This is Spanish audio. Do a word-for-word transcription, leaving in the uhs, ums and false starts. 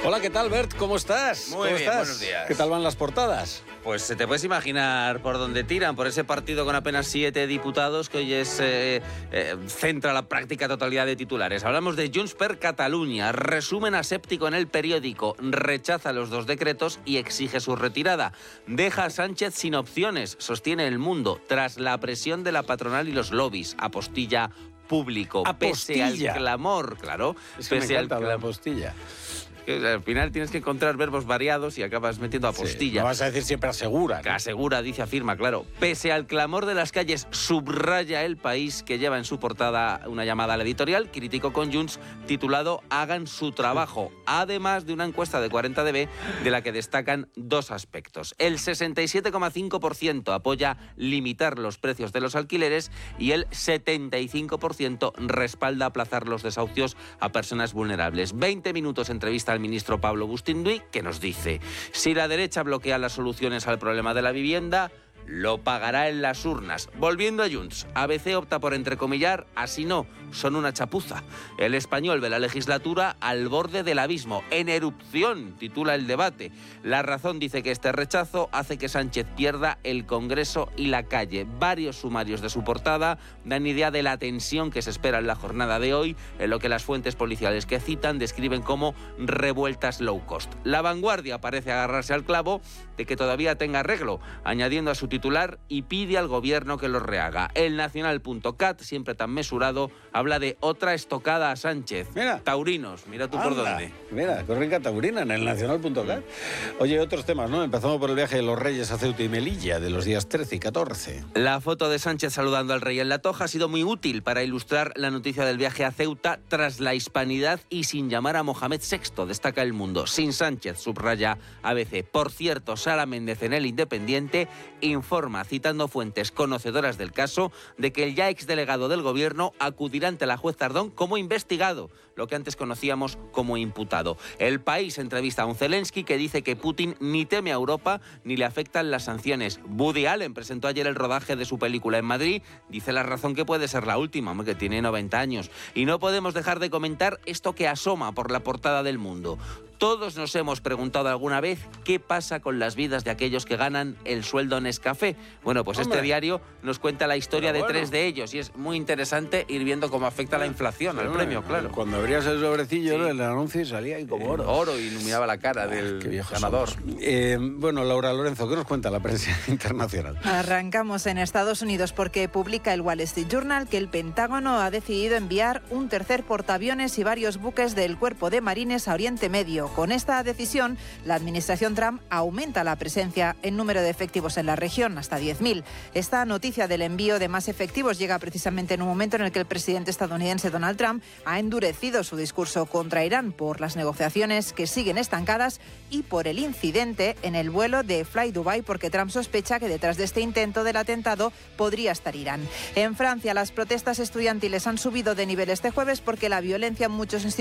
Hola, ¿qué tal, Bert? ¿Cómo estás? Muy ¿Cómo bien, estás? buenos días. ¿Qué tal van las portadas? Pues te puedes imaginar por dónde tiran, por ese partido con apenas siete diputados que hoy es eh, eh, centra la práctica totalidad de titulares. Hablamos de Junts per Catalunya, resumen aséptico en el periódico, rechaza los dos decretos y exige su retirada. Deja a Sánchez sin opciones, sostiene El Mundo, tras la presión de la patronal y los lobbies. Apostilla público, Apostilla. pese al clamor, claro. Es que me pese al encanta la clam- apostilla. que al final tienes que encontrar verbos variados y acabas metiendo apostilla. Sí, no vas a decir siempre asegura, Que ¿no? asegura, dice, afirma, claro. Pese al clamor de las calles, subraya El País, que lleva en su portada una llamada al editorial crítico con Junts titulado Hagan su trabajo, además de una encuesta de cuarenta D B de la que destacan dos aspectos. El sesenta y siete coma cinco por ciento apoya limitar los precios de los alquileres y el setenta y cinco por ciento respalda aplazar los desahucios a personas vulnerables. veinte minutos entrevista al ministro Pablo Bustinduy, que nos dice: si la derecha bloquea las soluciones al problema de la vivienda, lo pagará en las urnas. Volviendo a Junts, A B C opta por entrecomillar, así no, son una chapuza. El Español ve la legislatura al borde del abismo, en erupción, titula el debate. La Razón dice que este rechazo hace que Sánchez pierda el Congreso y la calle. Varios sumarios de su portada dan idea de la tensión que se espera en la jornada de hoy, en lo que las fuentes policiales que citan describen como revueltas low cost. La Vanguardia parece agarrarse al clavo de que todavía tenga arreglo, añadiendo a su titular y pide al gobierno que lo rehaga. El Nacional punto cat, siempre tan mesurado, habla de otra estocada a Sánchez. Mira. Taurinos, mira tú por Anda, dónde. Mira, corrica taurina en el nacional punto cat. Oye, otros temas, ¿no? Empezamos por el viaje de los Reyes a Ceuta y Melilla de los días trece y catorce. La foto de Sánchez saludando al rey en la Toja ha sido muy útil para ilustrar la noticia del viaje a Ceuta tras la hispanidad y sin llamar a Mohamed sexto, destaca El Mundo. Sin Sánchez, subraya A B C. Por cierto, Sara Méndez en El Independiente informa, citando fuentes conocedoras del caso, de que el ya exdelegado del gobierno acudirá ante la juez Tardón como investigado, lo que antes conocíamos como imputado. El País entrevista a un Zelensky que dice que Putin ni teme a Europa ni le afectan las sanciones. Woody Allen presentó ayer el rodaje de su película en Madrid. Dice La Razón que puede ser la última, hombre, que tiene noventa años. Y no podemos dejar de comentar esto que asoma por la portada del Mundo. Todos nos hemos preguntado alguna vez qué pasa con las vidas de aquellos que ganan el sueldo Nescafé. Bueno, pues Hombre. este diario nos cuenta la historia Pero de bueno. tres de ellos y es muy interesante ir viendo cómo afecta la inflación al premio, claro. Cuando abrías el sobrecillo, Sí. ¿no? El anuncio y salía ahí como oro. Oro iluminaba la cara del Qué viejos ganador. somos. Eh, bueno, Laura Lorenzo, ¿qué nos cuenta la prensa internacional? Arrancamos en Estados Unidos porque publica el Wall Street Journal que el Pentágono ha decidido enviar un tercer portaaviones y varios buques del Cuerpo de Marines a Oriente Medio. Con esta decisión, la administración Trump aumenta la presencia en número de efectivos en la región, hasta diez mil. Esta noticia del envío de más efectivos llega precisamente en un momento en el que el presidente estadounidense Donald Trump ha endurecido su discurso contra Irán por las negociaciones que siguen estancadas y por el incidente en el vuelo de Fly Dubai, porque Trump sospecha que detrás de este intento del atentado podría estar Irán. En Francia, las protestas estudiantiles han subido de nivel este jueves porque la violencia en muchos institutos